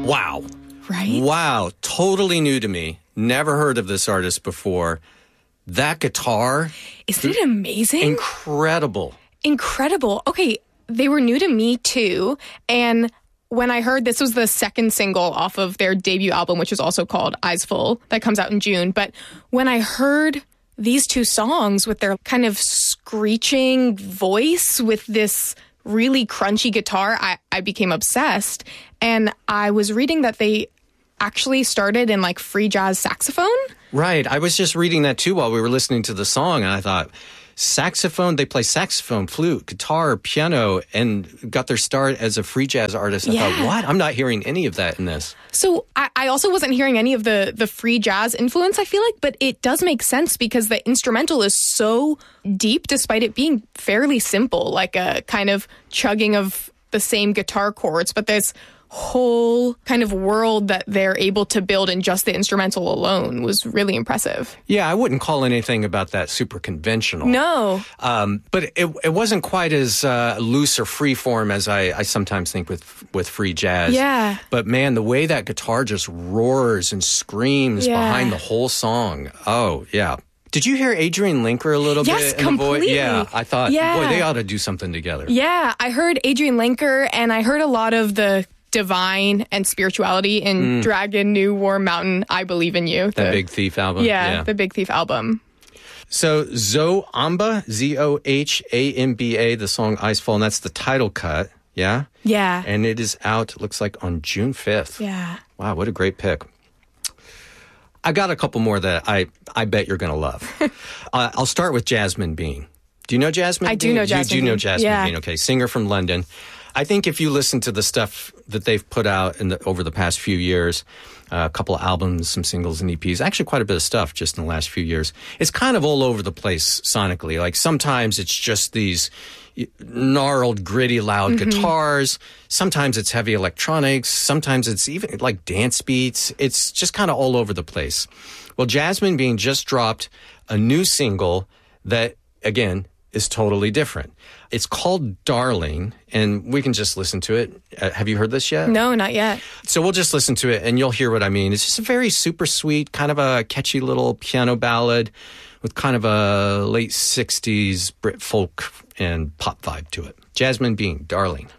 Wow. Right? Wow. Totally new to me. Never heard of this artist before. That guitar. Isn't it amazing? Incredible. Incredible. Okay, they were new to me too. And when I heard this was the second single off of their debut album, which is also called Eyes Full, that comes out in June. But when I heard these two songs with their kind of screeching voice with this really crunchy guitar, I became obsessed. And I was reading that they actually started in like free jazz saxophone. Right. I was just reading that too while we were listening to the song, and I thought, saxophone, they play saxophone, flute, guitar, piano, and got their start as a free jazz artist. I thought, what? I'm not hearing any of that in this. So I also wasn't hearing any of the free jazz influence, I feel like, but it does make sense because the instrumental is so deep despite it being fairly simple, like a kind of chugging of the same guitar chords, but there's whole kind of world that they're able to build in just the instrumental alone was really impressive. Yeah, I wouldn't call anything about that super conventional. No. But it wasn't quite as loose or free form as I sometimes think with free jazz. Yeah. But man, the way that guitar just roars and screams behind the whole song. Oh, yeah. Did you hear Adrian Linker a little yes, bit? Completely. Yeah, I thought, boy, they ought to do something together. Yeah, I heard Adrian Linker, and I heard a lot of the divine and spirituality in Dragon, New Warm Mountain, I Believe in You. The Big Thief album. Yeah, the Big Thief album. So Zohamba, Zohamba, the song Eyes Full, and that's the title cut. Yeah? Yeah. And it is out, it looks like, on June 5th. Yeah. Wow, what a great pick. I got a couple more that I bet you're going to love. I'll start with Jasmine Bean. Do you know Jasmine Bean? I do know Jasmine You do know Bean. Jasmine Bean, okay. Singer from London. I think if you listen to the stuff that they've put out over the past few years, a couple of albums, some singles and EPs, actually quite a bit of stuff just in the last few years, it's kind of all over the place sonically. Like sometimes it's just these gnarled, gritty, loud guitars. Sometimes it's heavy electronics. Sometimes it's even like dance beats. It's just kind of all over the place. Well, Jasmine Bean just dropped a new single that, again, is totally different. It's called Darling, and we can just listen to it. Have you heard this yet? No, not yet. So we'll just listen to it, and you'll hear what I mean. It's just a very super sweet, kind of a catchy little piano ballad with kind of a late 60s Brit folk and pop vibe to it. Jasmine Bean, Darling.